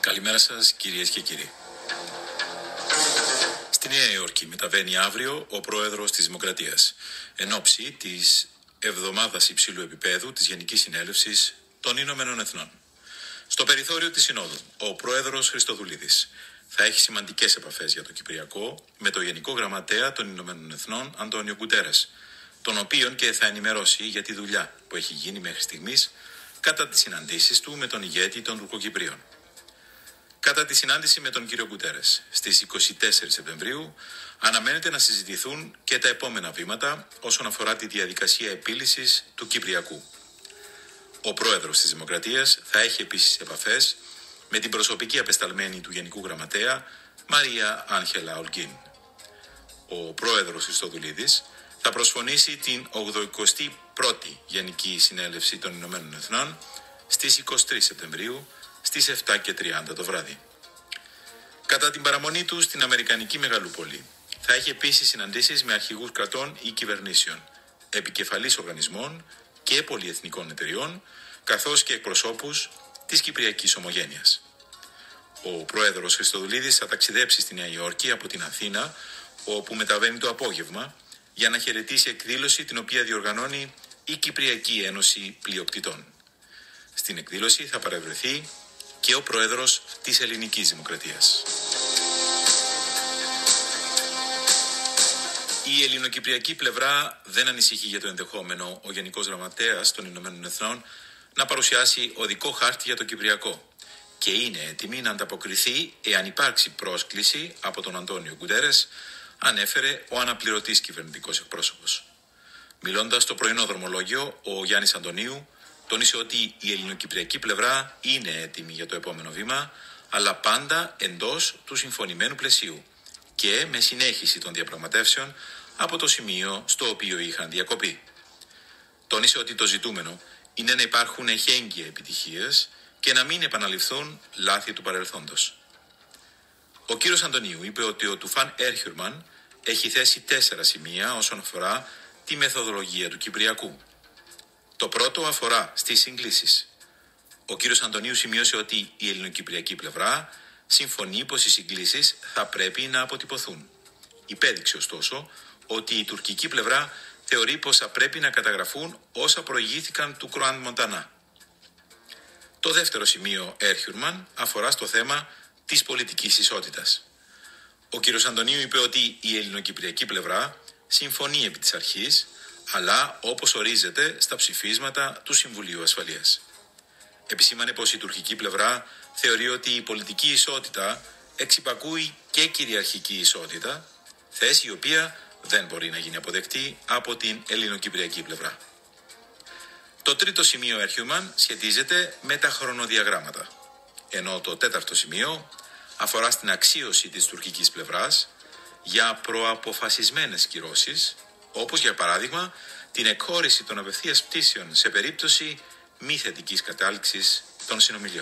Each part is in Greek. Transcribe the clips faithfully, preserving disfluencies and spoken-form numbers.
Καλημέρα σας κυρίες και κύριοι. Στη Νέα Υόρκη μεταβαίνει αύριο ο πρόεδρος της Δημοκρατίας εν ώψη της εβδομάδας υψηλού επίπεδου της Γενικής Συνέλευσης των Ηνωμένων Εθνών. Στο περιθώριο της Συνόδου, ο πρόεδρος Χριστοδουλίδης θα έχει σημαντικές επαφές για το Κυπριακό με το Γενικό Γραμματέα των Ηνωμένων Εθνών Αντώνιο Γκουτέρες, τον οποίον και θα ενημερώσει για τη δουλειά που έχει γίνει μέχρι στιγμής κατά τις συναντήσεις του με τον ηγέτη των Τουρκοκυπρίων. Κατά τη συνάντηση με τον κύριο Γκουτέρες στις είκοσι τέσσερις Σεπτεμβρίου αναμένεται να συζητηθούν και τα επόμενα βήματα όσον αφορά τη διαδικασία επίλυσης του Κυπριακού. Ο πρόεδρος της Δημοκρατίας θα έχει επίσης επαφές με την προσωπική απεσταλμένη του Γενικού Γραμματέα Μαρία Άγχελα Ολγκίν. Ο πρόεδρος Χριστοδουλίδης θα προσφωνήσει την ογδοηκοστή πρώτη Γενική Συνέλευση των Ηνωμένων Εθνών στις είκοσι τρεις Σεπτεμβρίου στις επτά και τριάντα το βράδυ. Κατά την παραμονή του στην Αμερικανική Μεγαλούπολη θα έχει επίσης συναντήσεις με αρχηγούς κρατών ή κυβερνήσεων, επικεφαλής οργανισμών και πολυεθνικών εταιριών, καθώς και εκπροσώπους της Κυπριακής Ομογένειας. Ο πρόεδρος Χριστοδουλίδης θα ταξιδέψει στη Νέα Υόρκη από την Αθήνα, όπου μεταβαίνει το απόγευμα, για να χαιρετήσει εκδήλωση την οποία διοργανώνει η Κυπριακή Ένωση Πλειοκτητών. Στην εκδήλωση θα παρευρεθεί και ο πρόεδρος της Ελληνικής Δημοκρατίας. Η ελληνοκυπριακή πλευρά δεν ανησυχεί για το ενδεχόμενο ο Γενικός Γραμματέας των Ηνωμένων Εθνών να παρουσιάσει οδικό χάρτη για το Κυπριακό και είναι έτοιμη να ανταποκριθεί εάν υπάρξει πρόσκληση από τον Αντώνιο Γκουτέρες, ανέφερε ο αναπληρωτής κυβερνητικός εκπρόσωπος. Μιλώντας στο πρωινό δρομολόγιο, ο Γιάννης Αντωνίου τόνισε ότι η ελληνοκυπριακή πλευρά είναι έτοιμη για το επόμενο βήμα, αλλά πάντα εντός του συμφωνημένου πλαισίου και με συνέχιση των διαπραγματεύσεων από το σημείο στο οποίο είχαν διακοπεί. Τόνισε ότι το ζητούμενο είναι να υπάρχουν εχέγγυα επιτυχίες και να μην επαναληφθούν λάθη του παρελθόντος. Ο κύριος Αντωνίου είπε ότι ο Τουφάν Έρχιουρμαν έχει θέσει τέσσερα σημεία όσον αφορά τη μεθοδολογία του Κυπριακού. Το πρώτο αφορά στις συγκλήσεις. Ο κύριος Αντωνίου σημείωσε ότι η ελληνοκυπριακή πλευρά συμφωνεί πως οι συγκλήσεις θα πρέπει να αποτυπωθούν. Υπέδειξε ωστόσο ότι η τουρκική πλευρά θεωρεί πως θα πρέπει να καταγραφούν όσα προηγήθηκαν του Κροάν Μοντανά. Το δεύτερο σημείο Έρχιουρμαν αφορά στο θέμα της πολιτικής ισότητας. Ο κύριος Αντωνίου είπε ότι η ελληνοκυπριακή πλευρά συμφωνεί επί της αρχής, αλλά όπως ορίζεται στα ψηφίσματα του Συμβουλίου Ασφαλείας. Επισήμανε πως η τουρκική πλευρά θεωρεί ότι η πολιτική ισότητα εξυπακούει και κυριαρχική ισότητα, θέση η οποία δεν μπορεί να γίνει αποδεκτή από την ελληνοκυπριακή πλευρά. Το τρίτο σημείο Έρχιουρμαν σχετίζεται με τα χρονοδιαγράμματα, ενώ το τέταρτο σημείο αφορά στην αξίωση της τουρκικής πλευράς για προαποφασισμένες κυρώσεις, όπως για παράδειγμα την εκχώρηση των απευθείας πτήσεων σε περίπτωση μη θετικής κατάληξης των συνομιλιών.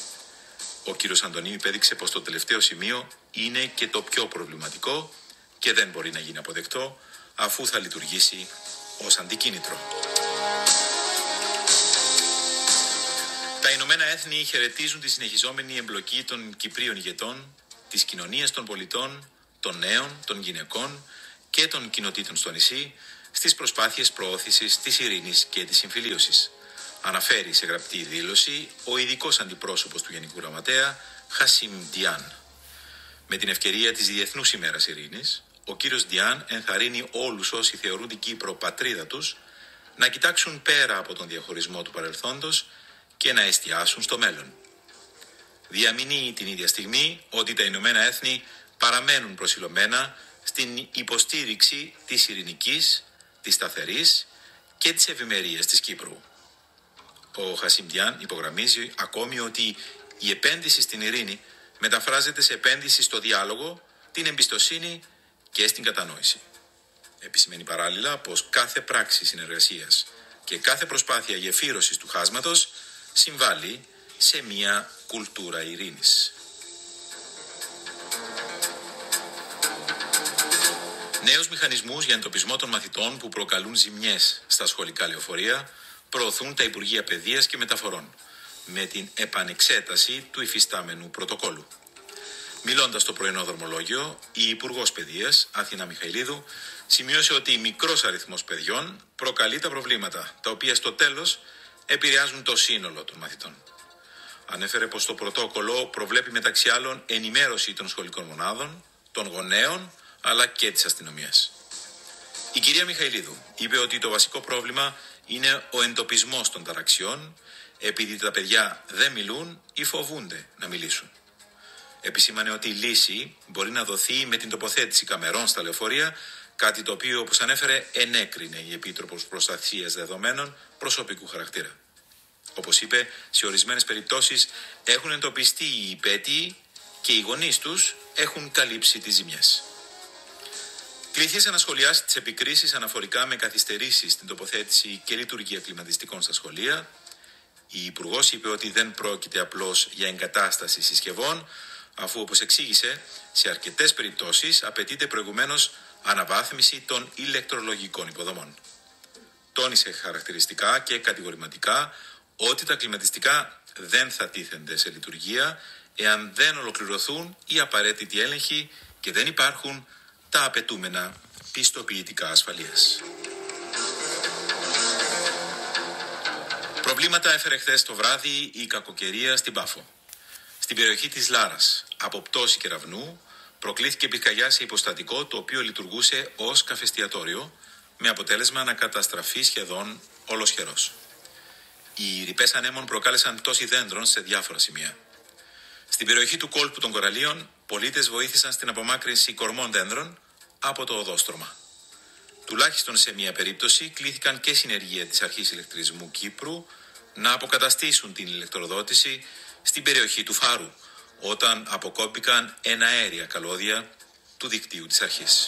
Ο κύριος Αντωνίου υπέδειξε πως το τελευταίο σημείο είναι και το πιο προβληματικό και δεν μπορεί να γίνει αποδεκτό αφού θα λειτουργήσει ως αντικίνητρο. Τα Ηνωμένα Έθνη χαιρετίζουν τη συνεχιζόμενη εμπλοκή των Κυπρίων ηγετών, της κοινωνίας των πολιτών, των νέων, των γυναικών και των κοινοτήτων στο νησί στις προσπάθειες προώθησης της ειρήνης και της συμφιλίωσης. Αναφέρει σε γραπτή δήλωση ο ειδικός αντιπρόσωπος του Γενικού Γραμματέα Χασίμ Διάν. Με την ευκαιρία της Διεθνούς ημέρας Ειρήνης, ο κύριος Διάν ενθαρρύνει όλους όσοι θεωρούν την Κύπρο πατρίδα τους να κοιτάξουν πέρα από τον διαχωρισμό του παρελθόντος και να εστιάσουν στο μέλλον. Διαμηνύει την ίδια στιγμή ότι τα Ηνωμένα Έθνη παραμένουν προσιλωμένα στην υποστήριξη της ειρηνικής, της σταθερής και της ευημερίας της Κύπρου. Ο Χασίμ Διάν υπογραμμίζει ακόμη ότι η επένδυση στην ειρήνη μεταφράζεται σε επένδυση στο διάλογο, την εμπιστοσύνη και στην κατανόηση. Επισημαίνει παράλληλα πως κάθε πράξη συνεργασίας και κάθε προσπάθεια γεφύρωσης του χάσματος συμβάλλει σε μια κουλτούρα ειρήνης. Νέους μηχανισμούς για εντοπισμό των μαθητών που προκαλούν ζημιές στα σχολικά λεωφορεία προωθούν τα Υπουργεία Παιδείας και Μεταφορών, με την επανεξέταση του υφιστάμενου πρωτοκόλου. Μιλώντας στο πρωινό δρομολόγιο, η Υπουργός Παιδείας, Αθηνά Μιχαηλίδου, σημείωσε ότι μικρός αριθμός παιδιών προκαλεί τα προβλήματα, τα οποία στο τέλος επηρεάζουν το σύνολο των μαθητών. Ανέφερε πως το πρωτόκολλο προβλέπει μεταξύ άλλων ενημέρωση των σχολικών μονάδων, των γονέων, αλλά και της αστυνομίας. Η κυρία Μιχαηλίδου είπε ότι το βασικό πρόβλημα είναι ο εντοπισμός των ταραξιών, επειδή τα παιδιά δεν μιλούν ή φοβούνται να μιλήσουν. Επισήμανε ότι η λύση μπορεί να δοθεί με την τοποθέτηση καμερών στα λεωφορεία, κάτι το οποίο, όπως ανέφερε, ενέκρινε η Επίτροπος Προστασίας Δεδομένων προσωπικού χαρακτήρα. Όπως είπε, σε ορισμένες περιπτώσεις έχουν εντοπιστεί οι υπέτειοι και οι γονείς τους έχουν καλύψει τις ζημιές. Κληθήσε να σχολιάσει τις επικρίσεις αναφορικά με καθυστερήσεις στην τοποθέτηση και λειτουργία κλιματιστικών στα σχολεία. Η Υπουργός είπε ότι δεν πρόκειται απλώς για εγκατάσταση συσκευών, αφού, όπως εξήγησε, σε αρκετές περιπτώσεις απαιτείται προηγουμένως αναβάθμιση των ηλεκτρολογικών υποδομών. Τόνισε χαρακτηριστικά και κατηγορηματικά ότι τα κλιματιστικά δεν θα τίθενται σε λειτουργία εάν δεν ολοκληρωθούν οι απαραίτητοι έλεγχοι και δεν υπάρχουν τα απαιτούμενα πιστοποιητικά ασφαλείας. Προβλήματα έφερε χθες το βράδυ η κακοκαιρία στην Πάφο. Στην περιοχή της Λάρας, από πτώση κεραυνού, προκλήθηκε πυρκαγιά σε υποστατικό το οποίο λειτουργούσε ως καφεστιατόριο, με αποτέλεσμα να καταστραφεί σχεδόν ολοσχερός. Οι ρηπές ανέμων προκάλεσαν πτώση δέντρων σε διάφορα σημεία. Στην περιοχή του κόλπου των Κοραλίων, πολίτες βοήθησαν στην απομάκρυνση κορμών δέντρων από το οδόστρωμα. Τουλάχιστον σε μία περίπτωση κλήθηκαν και συνεργεία της Αρχής Ηλεκτρισμού Κύπρου να αποκαταστήσουν την ηλεκτροδότηση στην περιοχή του Φάρου, όταν αποκόπηκαν εναέρια καλώδια του δικτύου της αρχής.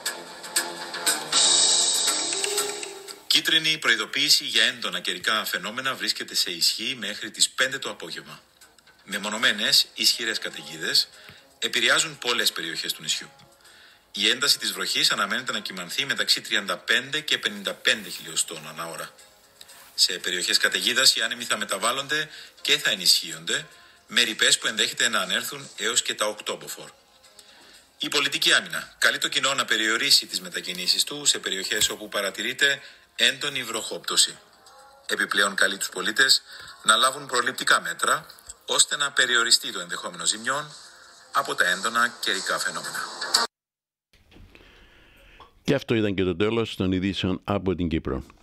Κίτρινη προειδοποίηση για έντονα καιρικά φαινόμενα βρίσκεται σε ισχύ μέχρι τις πέντε το απόγευμα. Μεμονωμένες ισχυρές καταιγίδες επηρεάζουν πολλές περιοχές του νησιού. Η ένταση της βροχής αναμένεται να κυμανθεί μεταξύ τριάντα πέντε και πενήντα πέντε χιλιοστών ανά ώρα. Σε περιοχές καταιγίδας οι άνεμοι θα μεταβάλλονται και θα ενισχύονται, με ρηπές που ενδέχεται να ανέρθουν έως και τα οκτώ μποφόρ. Η πολιτική άμυνα καλεί το κοινό να περιορίσει τις μετακινήσεις του σε περιοχές όπου παρατηρείται έντονη βροχόπτωση. Επιπλέον καλεί τους πολίτες να λάβουν προληπτικά μέτρα, ώστε να περιοριστεί το ενδεχόμενο ζημιών από τα έντονα καιρικά φαινόμενα. Και αυτό ήταν και το τέλος των ειδήσεων από την Κύπρο.